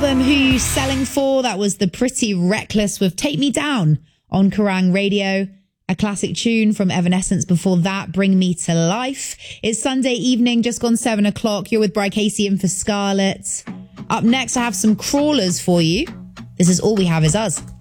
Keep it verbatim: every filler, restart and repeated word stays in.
album, Who You Selling For? That was the Pretty Reckless with Take Me Down on Kerrang Radio. A classic tune from Evanescence before that, Bring Me to Life. It's Sunday evening, just gone seven o'clock. You're with Bri Casey in for Scarlett. Up next, I have some crawlers for you. This is All We Have Is Us.